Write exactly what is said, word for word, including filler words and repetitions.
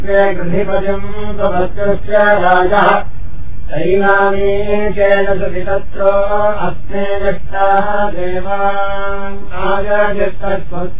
गृहिपतिम् स्वभद्रस्य राजः तैनामीकेन सुवितत्रो अस्मे दष्टाः देवान् आजयस्तस्वस्य